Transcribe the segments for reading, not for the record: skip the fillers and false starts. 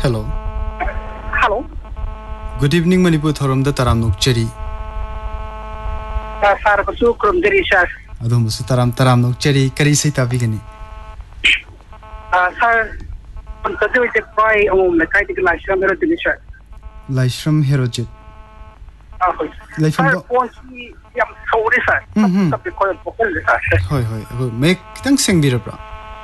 Hello. Hello. Good evening, Manipur Thorum the Taram Nukcheri. Sir, Basu from Derisha. Adumus Taram Nukcheri, Karisita Vigani. Sir, on the day the cry on the kind of Lashram Derisha. Lashram Herojit. Sir, once we am sorry, sir. Hoi, make thanks sing Birabra.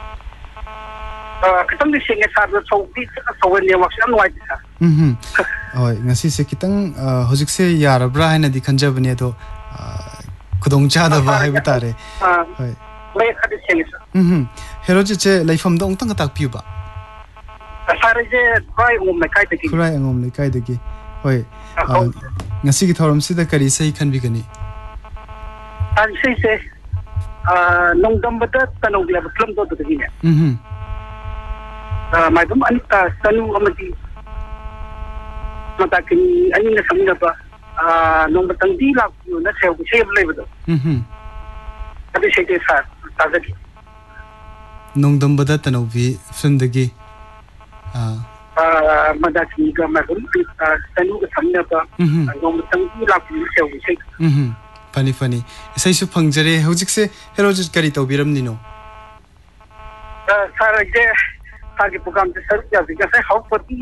Kitang sing is hard so big, so when you watch and white, sir. Oh, Nasi Sekitang, Hosik Yarabra and the Kanjabaneto Kudong Chada Vahibutare. Make a sing, sir. Herojit, like from Dong Tangatak Puba. Sir, is cry on the kind of cry on the Kaidagi. Hoi, Nasi Thorum Sida Karisa can begin. And she says, no dumb but that, and we have a clump to the dinner. My mum and Sanu Amati Mataki, I mean, something about no but Tandila, you not have to save labor. That is it, sir. Tazaki. Nong Dumbada Tanovi, Sundagi. Madaki, my mum, Sanu, something about no but Tandila, you shall say. Funny. Say so Pangere, Hosik, Herojit Carito Biram Nino. Sir, I guess. Target program to serve because I hope for